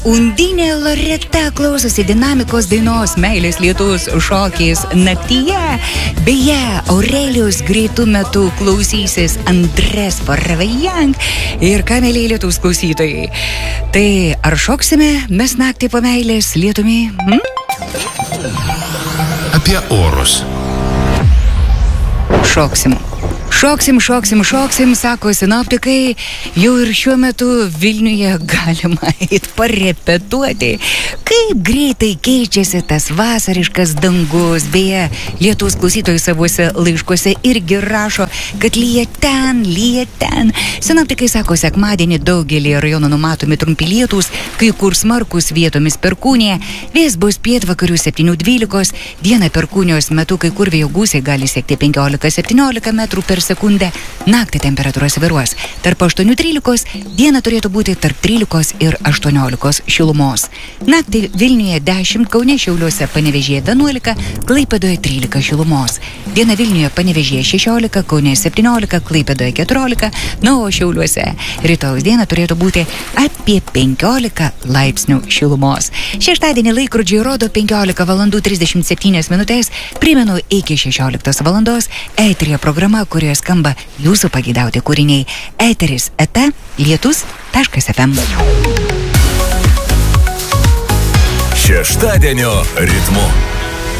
Undinė Loreta klausosi dinamikos dainos Meilės lietus šokis naktyje. Beje, Aurelijus greitų metų klausysis Andrės Paravejang. Ir ką, mėlyje lietus klausytojai, tai ar šoksime mes naktį po Meilės lietumi? Apie orus. Šoksim, sako sinoptikai, jau ir šiuo metu Vilniuje galima parepetuoti, kaip greitai keičiasi tas vasariškas dangus. Beje, lietus klausytojai savuose laiškuose irgi rašo, kad lyja ten. Sinoptikai sako, sekmadienį daugelį rajonų numatomi trumpi lietūs, kai kur smarkus, vietomis perkūnija, vėjas bus pietvakarių 7-12, dieną perkūnijos metu kai kur vėjo gūsiai gali siekti 15-17 metrų per sekundę, naktį temperatūra svyruos tarp 8-13, diena turėtų būti tarp 13 ir 18 šilumos. Naktį Vilniuje 10, Kaune, Šiauliuose, Panevėžyje 11, Klaipėdoje 13 šilumos. Diena Vilniuje, Panevėžyje 16, Kaune 17, Klaipėdoje 14, na o Šiauliuose rytojaus diena turėtų būti apie 15 laipsnių šilumos. Šeštadienį laikrodžiai rodo 15 valandų 37 minutės. Primenu, iki 16 valandos eteryje programa, kurioje skamba jūsų pageidauti kūriniai. Eteris eta lietus.fm. Šeštadienio ritmu.